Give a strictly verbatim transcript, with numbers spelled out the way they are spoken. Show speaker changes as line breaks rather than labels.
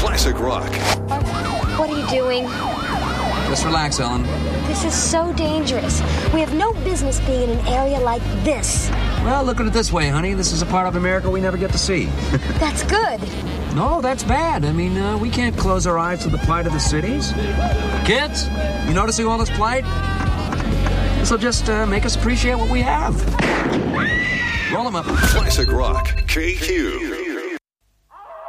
Classic rock.
What are you doing?
Just relax, Ellen.
This is so dangerous. We have no business being in an area like this.
Well, look at it this way, honey. This is a part of America we never get to see.
That's good.
No, that's bad. I mean, uh, we can't close our eyes to the plight of the cities. Kids, you noticing all this plight? This will just uh, make us appreciate what we have. Roll them up.
Classic rock. K Q.